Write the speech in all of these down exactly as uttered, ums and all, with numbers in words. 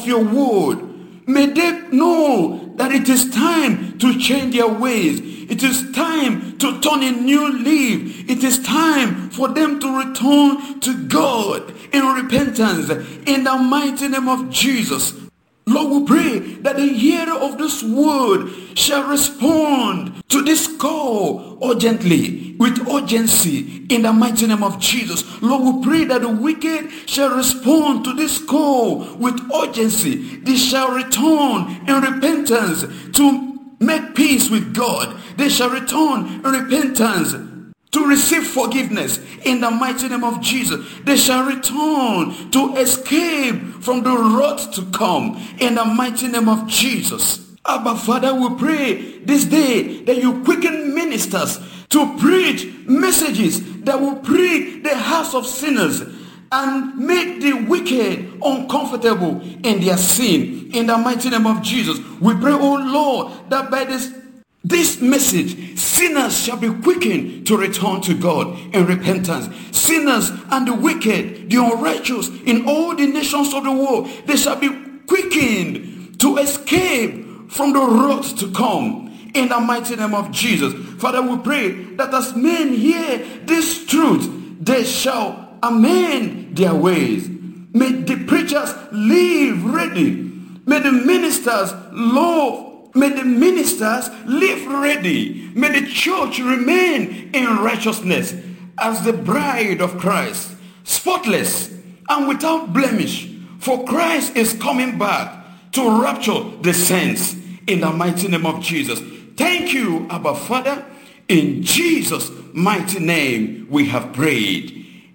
of your word. May they know that it is time to change their ways. It is time to turn a new leaf. It is time for them to return to God in repentance in the mighty name of Jesus. Lord, we pray that the hearer of this word shall respond to this call urgently, with urgency, in the mighty name of Jesus. Lord, we pray that the wicked shall respond to this call with urgency. They shall return in repentance to make peace with God. They shall return in repentance to receive forgiveness in the mighty name of Jesus. They shall return to escape from the wrath to come in the mighty name of Jesus. Abba, Father, we pray this day that you quicken ministers to preach messages that will prick the hearts of sinners and make the wicked uncomfortable in their sin in the mighty name of Jesus. We pray, oh Lord, that by this This message, sinners shall be quickened to return to God in repentance. Sinners and the wicked, the unrighteous in all the nations of the world, they shall be quickened to escape from the wrath to come in the mighty name of Jesus. Father, we pray that as men hear this truth, they shall amend their ways. May the preachers live ready. May the ministers love May the ministers live ready. May the church remain in righteousness as the bride of Christ, spotless and without blemish. For Christ is coming back to rapture the saints in the mighty name of Jesus. Thank you, Abba Father. In Jesus' mighty name we have prayed.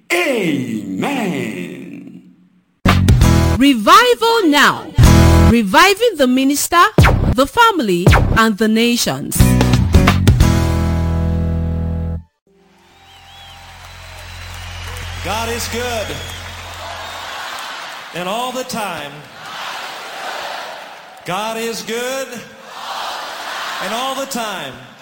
Amen. Revival now. Reviving the minister, the family, and the nations. God is good. And all the time. God is good. And all the time.